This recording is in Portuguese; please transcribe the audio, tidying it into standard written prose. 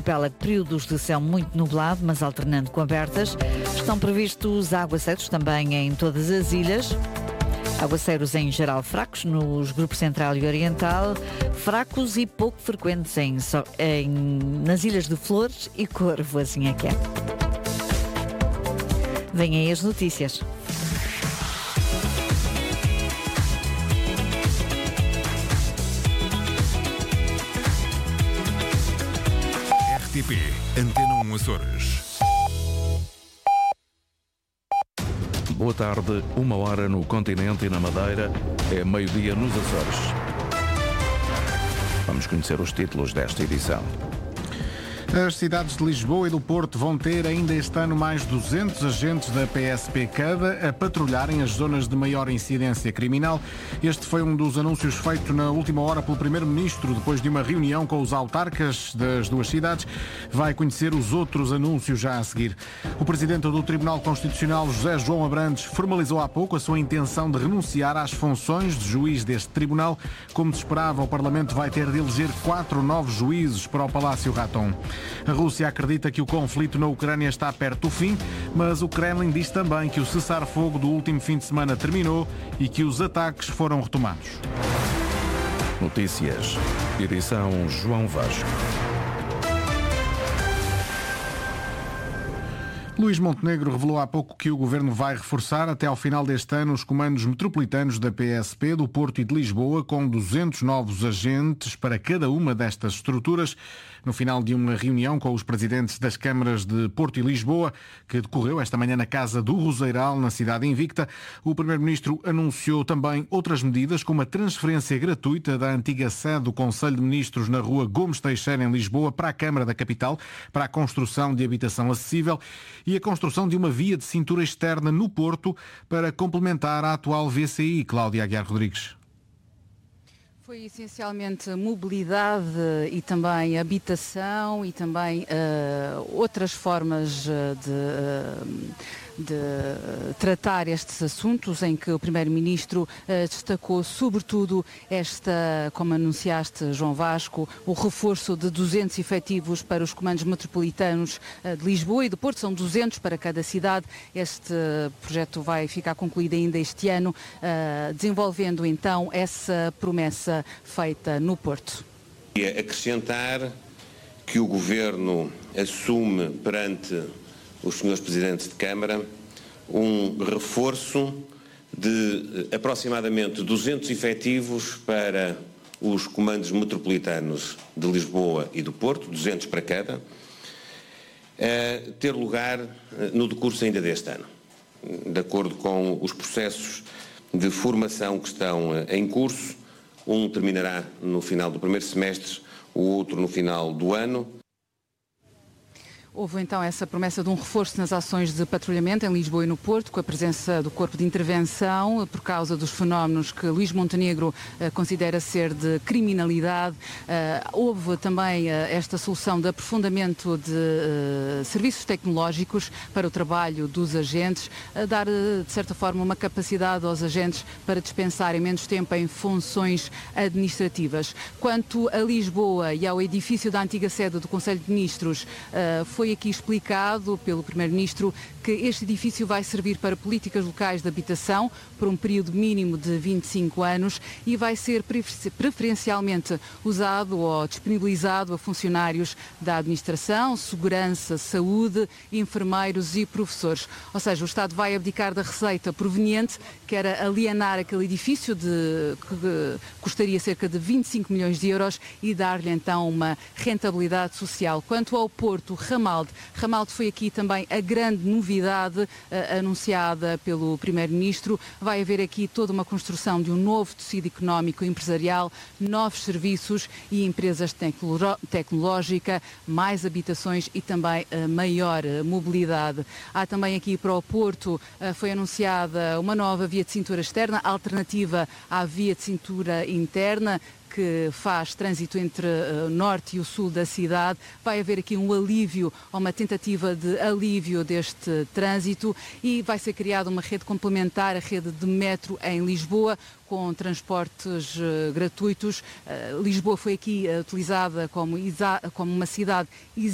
arquipélago períodos de céu muito nublado, mas alternando com abertas. Estão previstos aguaceiros também em todas as ilhas. Aguaceiros em geral fracos nos grupos central e oriental, fracos e pouco frequentes nas ilhas de Flores e Corvo, assim é que é. Vêm aí as notícias. RTP Antena 1 Açores. Boa tarde, 1h no continente e na Madeira, é meio-dia nos Açores. Vamos conhecer os títulos desta edição. As cidades de Lisboa e do Porto vão ter ainda este ano mais 200 agentes da PSP cada a patrulharem as zonas de maior incidência criminal. Este foi um dos anúncios feitos na última hora pelo Primeiro-Ministro, depois de uma reunião com os autarcas das duas cidades. Vai conhecer os outros anúncios já a seguir. O Presidente do Tribunal Constitucional, José João Abrantes, formalizou há pouco a sua intenção de renunciar às funções de juiz deste tribunal. Como se esperava, o Parlamento vai ter de eleger 4 novos juízes para o Palácio Raton. A Rússia acredita que o conflito na Ucrânia está perto do fim, mas o Kremlin diz também que o cessar-fogo do último fim de semana terminou e que os ataques foram retomados. Notícias. Edição João Vasco. Luís Montenegro revelou há pouco que o Governo vai reforçar até ao final deste ano os comandos metropolitanos da PSP, do Porto e de Lisboa, com 200 novos agentes para cada uma destas estruturas. No final de uma reunião com os presidentes das câmaras de Porto e Lisboa, que decorreu esta manhã na Casa do Roseiral, na cidade invicta, o Primeiro-Ministro anunciou também outras medidas, como a transferência gratuita da antiga sede do Conselho de Ministros na rua Gomes Teixeira, em Lisboa, para a Câmara da Capital, para a construção de habitação acessível e a construção de uma via de cintura externa no Porto para complementar a atual VCI. Cláudia Aguiar Rodrigues. Foi essencialmente mobilidade e também habitação e também outras formas de tratar estes assuntos, em que o Primeiro-Ministro destacou sobretudo como anunciaste, João Vasco, o reforço de 200 efetivos para os comandos metropolitanos de Lisboa e do Porto. São 200 para cada cidade. Este projeto vai ficar concluído ainda este ano, desenvolvendo então essa promessa feita no Porto. Acrescentar que o Governo assume perante os senhores Presidentes de Câmara um reforço de aproximadamente 200 efetivos para os comandos metropolitanos de Lisboa e do Porto, 200 para cada, a ter lugar no decurso ainda deste ano, de acordo com os processos de formação que estão em curso. Um terminará no final do primeiro semestre, o outro no final do ano. Houve então essa promessa de um reforço nas ações de patrulhamento em Lisboa e no Porto, com a presença do Corpo de Intervenção, por causa dos fenómenos que Luís Montenegro considera ser de criminalidade. Houve também esta solução de aprofundamento de serviços tecnológicos para o trabalho dos agentes, dar de certa forma uma capacidade aos agentes para dispensarem menos tempo em funções administrativas. Quanto a Lisboa e ao edifício da antiga sede do Conselho de Ministros, foi aqui explicado pelo Primeiro-Ministro que este edifício vai servir para políticas locais de habitação por um período mínimo de 25 anos e vai ser preferencialmente usado ou disponibilizado a funcionários da administração, segurança, saúde, enfermeiros e professores. Ou seja, o Estado vai abdicar da receita proveniente, que era alienar aquele edifício que custaria cerca de 25 milhões de euros e dar-lhe então uma rentabilidade social. Quanto ao Porto, Ramalde foi aqui também a grande novidade anunciada pelo Primeiro-Ministro. Vai haver aqui toda uma construção de um novo tecido económico e empresarial, novos serviços e empresas tecnológica, mais habitações e também maior mobilidade. Há também aqui para o Porto, foi anunciada uma nova via de cintura externa, alternativa à via de cintura interna, que faz trânsito entre o norte e o sul da cidade. Vai haver aqui um alívio, ou uma tentativa de alívio deste trânsito, e vai ser criada uma rede complementar, a rede de metro em Lisboa, com transportes gratuitos. Lisboa foi aqui utilizada como uma cidade